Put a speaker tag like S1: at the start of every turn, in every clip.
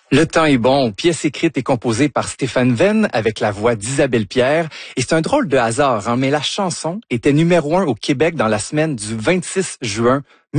S1: Le temps est bon, pièce écrite et composée par Stéphane Venn avec la voix d'Isabelle Pierre. Et c'est un drôle de hasard, mais la chanson était numéro 1 au Québec dans la semaine du 26 juin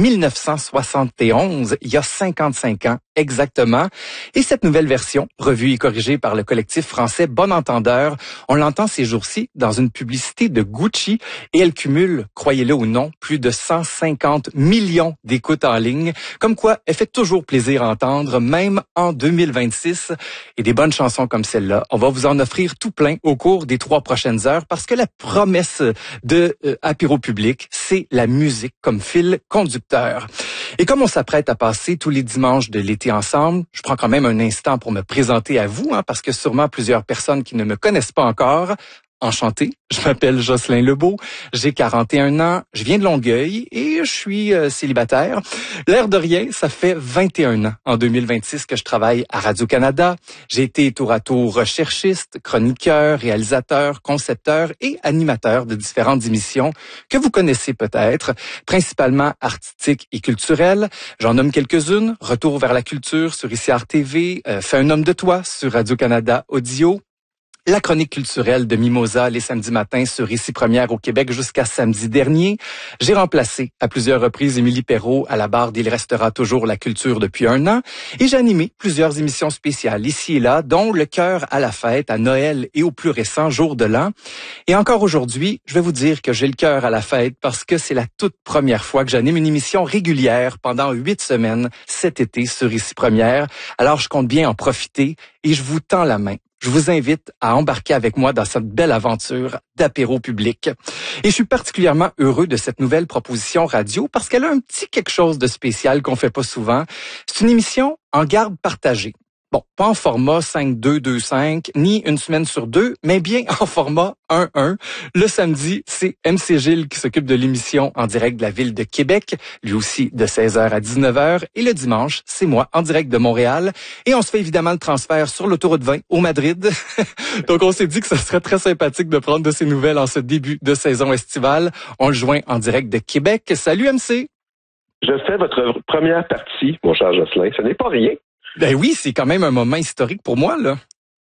S1: 1971, il y a 55 ans exactement. Et cette nouvelle version, revue et corrigée par le collectif français Bon Entendeur, on l'entend ces jours-ci dans une publicité de Gucci et elle cumule, croyez-le ou non, plus de 150 millions d'écoutes en ligne. Comme quoi, elle fait toujours plaisir à entendre, même en 2026. Et des bonnes chansons comme celle-là, on va vous en offrir tout plein au cours des 3 prochaines heures parce que la promesse de Apéro Public, c'est la musique comme fil conducteur. Et comme on s'apprête à passer tous les dimanches de l'été ensemble, je prends quand même un instant pour me présenter à vous, parce que sûrement plusieurs personnes qui ne me connaissent pas encore. Enchanté, je m'appelle Jocelyn Lebeau, j'ai 41 ans, je viens de Longueuil et je suis célibataire. L'air de rien, ça fait 21 ans en 2026 que je travaille à Radio-Canada. J'ai été tour à tour recherchiste, chroniqueur, réalisateur, concepteur et animateur de différentes émissions que vous connaissez peut-être, principalement artistiques et culturelles. J'en nomme quelques-unes. Retour vers la culture sur ICR TV, Fais un homme de toi sur Radio-Canada Audio. La chronique culturelle de Mimosa les samedis matins sur Ici Première au Québec jusqu'à samedi dernier. J'ai remplacé à plusieurs reprises Émilie Perrault à la barre d'Il restera toujours la culture depuis 1 an et j'ai animé plusieurs émissions spéciales ici et là, dont Le cœur à la fête, à Noël et au plus récent jour de l'an. Et encore aujourd'hui, je vais vous dire que j'ai le cœur à la fête parce que c'est la toute première fois que j'anime une émission régulière pendant 8 semaines cet été sur Ici Première. Alors je compte bien en profiter et je vous tends la main. Je vous invite à embarquer avec moi dans cette belle aventure d'apéro public. Et je suis particulièrement heureux de cette nouvelle proposition radio parce qu'elle a un petit quelque chose de spécial qu'on fait pas souvent. C'est une émission en garde partagée. Bon, pas en format 5-2-2-5, ni une semaine sur 2, mais bien en format 1-1. Le samedi, c'est MC Gilles qui s'occupe de l'émission en direct de la ville de Québec, lui aussi de 16h à 19h. Et le dimanche, c'est moi en direct de Montréal. Et on se fait évidemment le transfert sur l'autoroute 20 au Madrid. Donc on s'est dit que ce serait très sympathique de prendre de ces nouvelles en ce début de saison estivale. On le joint en direct de Québec. Salut MC!
S2: Je fais votre première partie, mon cher Jocelyn. Ce n'est pas rien.
S1: Ben oui, c'est quand même un moment historique pour moi, là.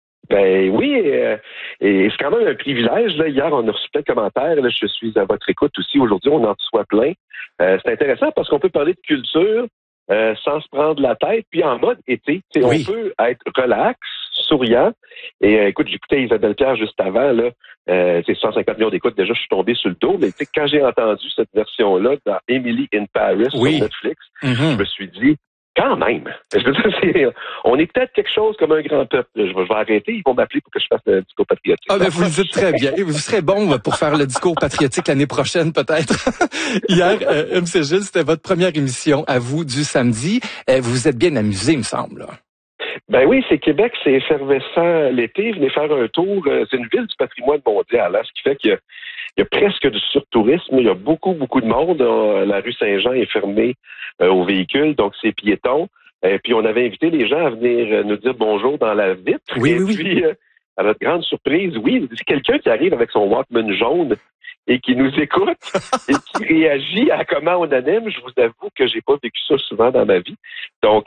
S2: Ben oui, et c'est quand même un privilège. Là. Hier, on a reçu plein de commentaires. Là, je suis à votre écoute aussi. Aujourd'hui, on en reçoit plein. C'est intéressant parce qu'on peut parler de culture sans se prendre la tête, puis en mode été. Oui. On peut être relax, souriant. Et écoute, j'écoutais Isabelle Pierre juste avant. Là, c'est 150 millions d'écoutes. Déjà, je suis tombé sur le dos. Mais quand j'ai entendu cette version-là dans Emily in Paris sur Netflix, je me suis dit, quand même. Je veux dire, on est peut-être quelque chose comme un grand peuple. Je vais arrêter, ils vont m'appeler pour que je fasse le discours patriotique.
S1: Ah ben vous le dites très bien. Vous serez bon pour faire le discours patriotique l'année prochaine, peut-être. Hier, MC Gilles, c'était votre première émission à vous du samedi. Vous vous êtes bien amusé, il me semble.
S2: Ben oui, c'est Québec, c'est effervescent l'été. Venez faire un tour. C'est une ville du patrimoine mondial, ce qui fait qu'il y a presque du surtourisme. Il y a beaucoup de monde. La rue Saint-Jean est fermée aux véhicules, donc c'est piéton. Puis on avait invité les gens à venir nous dire bonjour dans la vitre. Puis, à notre grande surprise, c'est quelqu'un qui arrive avec son Walkman jaune et qui nous écoute et qui réagit à comment on anime. Je vous avoue que j'ai pas vécu ça souvent dans ma vie. Donc,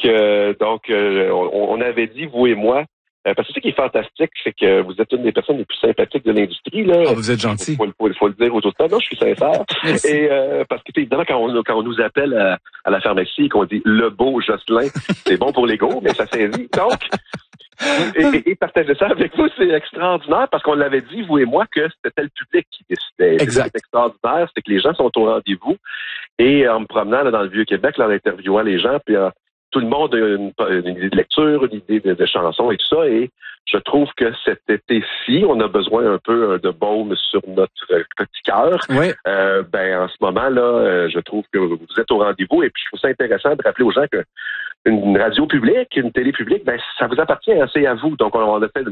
S2: on avait dit, vous et moi, parce que ce qui est fantastique, c'est que vous êtes une des personnes les plus sympathiques de l'industrie. Là.
S1: Oh, vous êtes gentil.
S2: Faut le dire aux autres. Non, je suis sincère. Et parce que évidemment, quand on nous appelle à la pharmacie et qu'on dit le beau Jocelyn, c'est bon pour l'ego, mais ça saisit. Donc, et partager ça avec vous, c'est extraordinaire parce qu'on l'avait dit, vous et moi, que c'était le public qui décidait.
S1: Exact.
S2: C'est extraordinaire, c'est que les gens sont au rendez-vous. Et en me promenant là, dans le Vieux-Québec, là, en interviewant les gens, puis tout le monde a une idée de lecture, une idée de chansons et tout ça. Et je trouve que cet été-ci, on a besoin un peu de baume sur notre petit cœur.
S1: Oui.
S2: En ce moment-là, je trouve que vous êtes au rendez-vous. Et puis, je trouve ça intéressant de rappeler aux gens que une radio publique, une télé publique, ça vous appartient assez à vous. Donc, on a fait